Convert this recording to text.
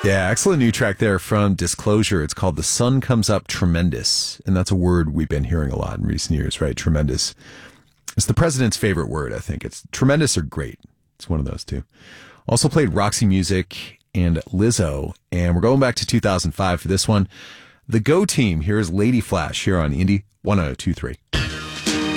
Yeah, excellent new track there from Disclosure. It's called The Sun Comes Up Tremendous. And that's a word we've been hearing a lot in recent years, right? Tremendous. It's the president's favorite word, I think. It's tremendous or great. It's one of those two. Also played Roxy Music and Lizzo. And we're going back to 2005 for this one. The Go Team. Here is Lady Flash here on Indie 1023.